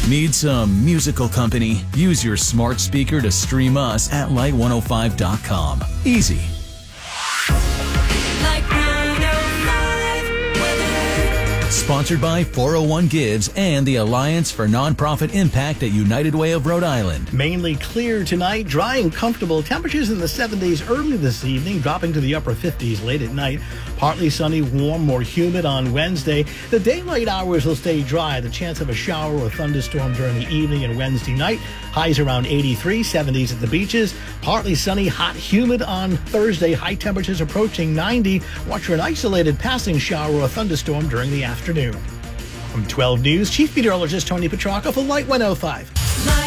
Need some musical company? Use your smart speaker to stream us at light105.com. Easy. Light 105 weather. Sponsored by 401 Gives and the Alliance for Nonprofit Impact at United Way of Rhode Island. Mainly clear tonight, dry and comfortable. Temperatures in the 70s early this evening, dropping to the upper 50s late at night. Partly sunny, warm, more humid on Wednesday. The daylight hours will stay dry. The chance of a shower or thunderstorm during the evening and Wednesday night. Highs around 83, 70s at the beaches. Partly sunny, hot, humid on Thursday. High temperatures approaching 90. Watch for an isolated passing shower or thunderstorm during the afternoon. From 12 News, Chief Meteorologist Tony Petrarca for Light 105.